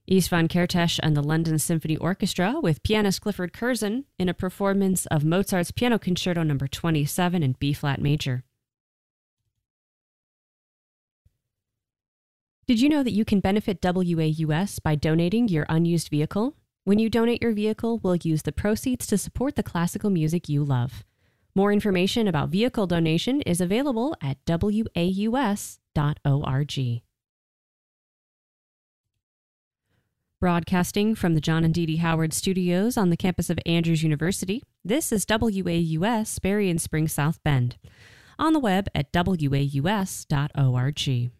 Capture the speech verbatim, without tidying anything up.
Istvan Kertész and the London Symphony Orchestra with pianist Clifford Curzon in a performance of Mozart's Piano Concerto number twenty-seven in B-flat major. Did you know that you can benefit W A U S by donating your unused vehicle? When you donate your vehicle, we'll use the proceeds to support the classical music you love. More information about vehicle donation is available at W A U S dot org. Broadcasting from the John and Dee Dee Howard Studios on the campus of Andrews University, this is W A U S Berrien Springs South Bend. On the web at W A U S dot org.